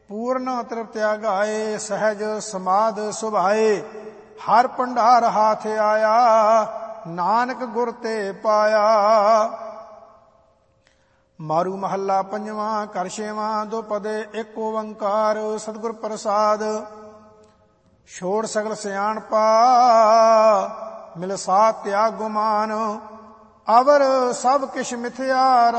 ਪੂਰਨ ਤ੍ਰਿਪਤਿਆ ਗਾਏ, ਸਹਿਜ ਸਮਾਧ ਸੁਭਾਏ। ਹਰ ਭੰਡਾਰ ਹਾਥ ਆਇਆ, ਨਾਨਕ ਗੁਰ ਤੇ ਪਾਇਆ। ਮਾਰੂ ਮਹੱਲਾ ਪੰਜਵਾਂ। ਘਰ ਛੇਵਾਂ। ਦੁਪਦੇ ਇੱਕ ਓੰਕਾਰ, ਸਤਿਗੁਰ ਪ੍ਰਸਾਦ। ਛੋੜ ਸਗਲ ਸਿਆਣਪਾ, ਮਿਲ ਸਾਥ ਤਿਆਗ ਗੁਮਾਨ। ਅਵਰ ਸਭ ਕਿਛ ਮਿਥਿਆ,